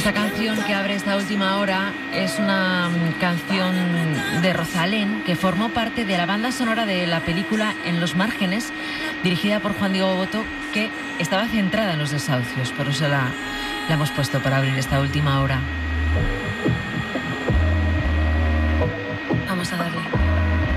Esta canción que abre esta última hora es una canción de Rosalén que formó parte de la banda sonora de la película En los márgenes, dirigida por Juan Diego Botto, que estaba centrada en los desahucios. Por eso la hemos puesto para abrir esta última hora. Vamos a darle.